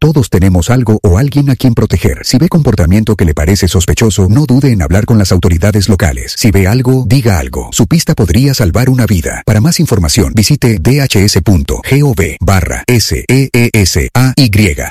Todos tenemos algo o alguien a quien proteger. Si ve comportamiento que le parece sospechoso, no dude en hablar con las autoridades locales. Si ve algo, diga algo. Su pista podría salvar una vida. Para más información, visite dhs.gov/SEESAY.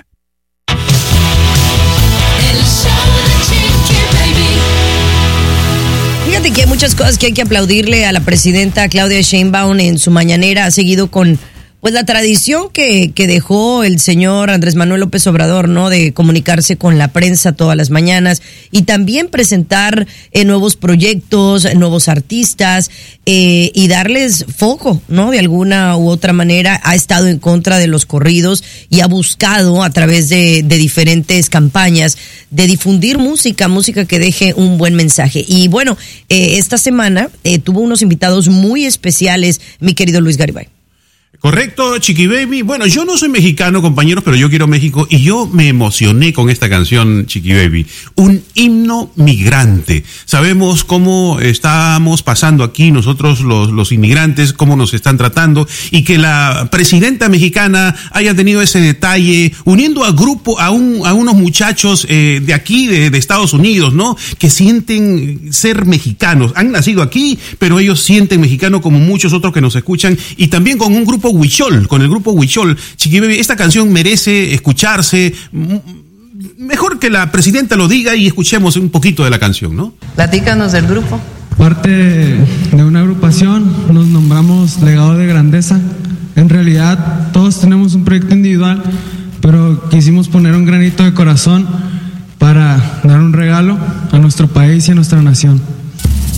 Fíjate que hay muchas cosas que hay que aplaudirle a la presidenta Claudia Sheinbaum en su mañanera. Ha seguido con la tradición que dejó el señor Andrés Manuel López Obrador, ¿no? De comunicarse con la prensa todas las mañanas y también presentar nuevos proyectos, nuevos artistas y darles foco, ¿no? De alguna u otra manera ha estado en contra de los corridos y ha buscado a través de diferentes campañas de difundir música que deje un buen mensaje. Y bueno, esta semana tuvo unos invitados muy especiales, mi querido Luis Garibay. Correcto, Chiqui Baby. Bueno, yo no soy mexicano, compañeros, pero yo quiero México y yo me emocioné con esta canción, Chiqui Baby. Un himno migrante. Sabemos cómo estamos pasando aquí nosotros los inmigrantes, cómo nos están tratando y que la presidenta mexicana haya tenido ese detalle uniendo a unos muchachos de aquí, de Estados Unidos, ¿no? Que sienten ser mexicanos. Han nacido aquí, pero ellos sienten mexicano como muchos otros que nos escuchan y también con un grupo Huichol, con el grupo Huichol. Chiqui Baby, esta canción merece escucharse. Mejor que la presidenta lo diga y escuchemos un poquito de la canción, ¿no? Platícanos del grupo. Parte de una agrupación, nos nombramos Legado de Grandeza. En realidad, todos tenemos un proyecto individual, pero quisimos poner un granito de corazón para dar un regalo a nuestro país y a nuestra nación.